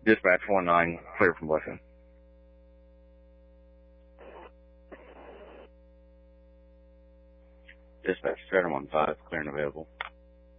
Dispatch 1-9, clear from Blessing. Dispatch 715, clear and available.